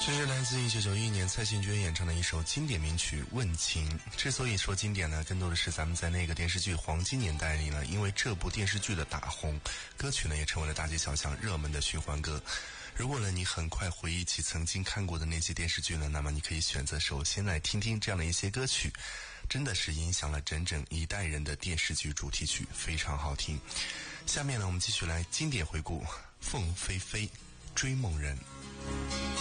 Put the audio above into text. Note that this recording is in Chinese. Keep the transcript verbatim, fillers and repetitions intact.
这是来自一九九一年蔡幸娟演唱的一首经典名曲《问情》。之所以说经典呢，更多的是咱们在那个电视剧黄金年代里呢，因为这部电视剧的大红，歌曲呢也成为了大街小巷热门的循环歌。如果呢你很快回忆起曾经看过的那些电视剧呢，那么你可以选择首先来听听这样的一些歌曲，真的是影响了整整一代人的电视剧主题曲，非常好听。下面呢我们继续来经典回顾《凤飞飞追梦人》。